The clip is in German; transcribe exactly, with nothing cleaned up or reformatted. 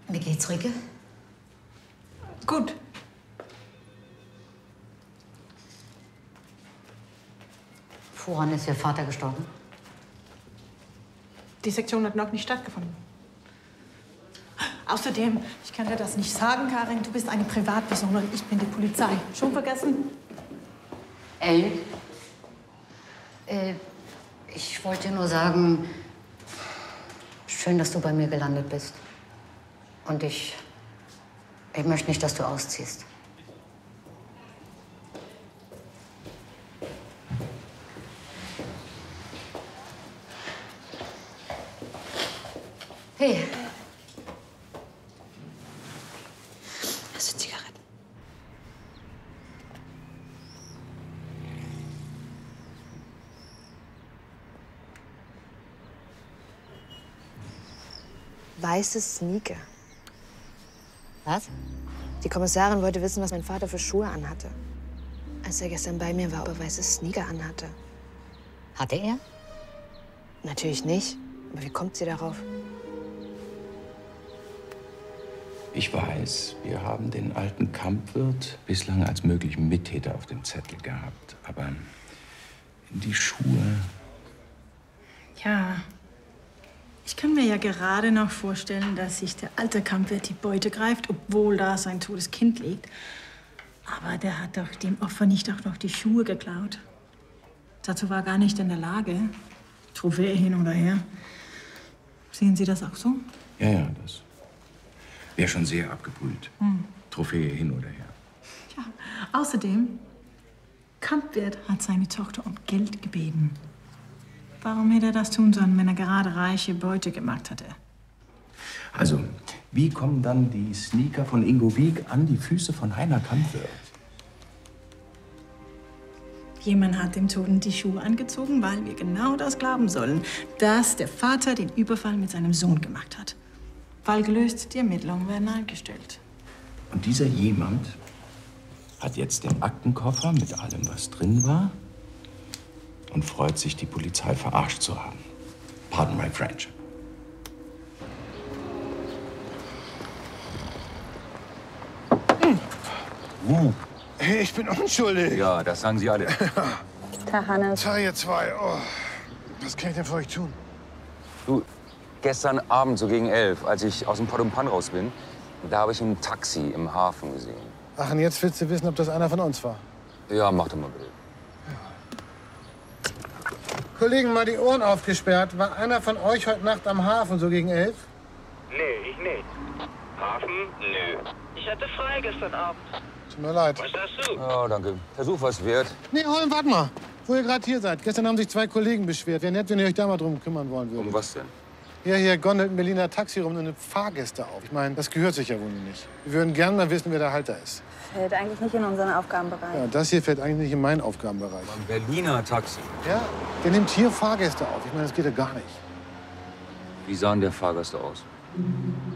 Wie geht's, Rike? Gut. Woran ist Ihr Vater gestorben? Die Sektion hat noch nicht stattgefunden. Außerdem, ich kann dir das nicht sagen, Karin, du bist eine Privatperson und ich bin die Polizei. Schon vergessen? Ellen? Äh, ich wollte dir nur sagen, schön, dass du bei mir gelandet bist. Und ich, ich möchte nicht, dass du ausziehst. Hey. Hast du Zigaretten? Weiße Sneaker. Was? Die Kommissarin wollte wissen, was mein Vater für Schuhe anhatte. Als er gestern bei mir war, ob er weiße Sneaker anhatte. Hatte er? Natürlich nicht. Aber wie kommt sie darauf? Ich weiß, wir haben den alten Kampfwirt bislang als möglichen Mittäter auf dem Zettel gehabt. Aber die Schuhe... Ja. Ich kann mir ja gerade noch vorstellen, dass sich der alte Kampfwirt die Beute greift, obwohl da sein totes Kind liegt. Aber der hat doch dem Opfer nicht auch noch die Schuhe geklaut. Dazu war er gar nicht in der Lage. Trophäe hin oder her. Sehen Sie das auch so? Ja, ja, das wäre schon sehr abgebrüht. Hm. Trophäe hin oder her. Ja. Außerdem, Kampfwirt hat seine Tochter um Geld gebeten. Warum hätte er das tun sollen, wenn er gerade reiche Beute gemacht hatte? Also, wie kommen dann die Sneaker von Ingo Wieck an die Füße von Heiner Kampfwirt? Jemand hat dem Toten die Schuhe angezogen, weil wir genau das glauben sollen, dass der Vater den Überfall mit seinem Sohn gemacht hat. Fall gelöst, die Ermittlungen werden eingestellt. Und dieser jemand hat jetzt den Aktenkoffer mit allem, was drin war, und freut sich, die Polizei verarscht zu haben. Pardon my French. Uh. Hey, ich bin unschuldig. Ja, das sagen Sie alle. Tag, Hannes. Tag, ihr zwei. Oh. Was kann ich denn für euch tun? Du, gestern Abend, so gegen elf, als ich aus dem Pott und Pan raus bin, da habe ich ein Taxi im Hafen gesehen. Ach, und jetzt willst du wissen, ob das einer von uns war? Ja, mach doch mal bitte. Kollegen, mal die Ohren aufgesperrt. War einer von euch heute Nacht am Hafen, so gegen elf? Nee, ich nicht. Hafen? Nö. Ich hatte frei gestern Abend. Tut mir leid. Was hast du? Ja, danke. Versuch was wert. Nee, Holm, warte mal. Wo ihr gerade hier seid. Gestern haben sich zwei Kollegen beschwert. Wäre nett, wenn ihr euch da mal drum kümmern wollen würdet. Um was denn? Ja, hier gondelt ein Berliner Taxi rum und nimmt Fahrgäste auf. Ich meine, das gehört sich ja wohl nicht. Wir würden gerne mal wissen, wer der Halter ist. Fällt eigentlich nicht in unseren Aufgabenbereich. Ja, das hier fällt eigentlich nicht in meinen Aufgabenbereich. Ein Berliner Taxi. Ja, der nimmt hier Fahrgäste auf. Ich meine, das geht ja gar nicht. Wie sahen der Fahrgäste aus?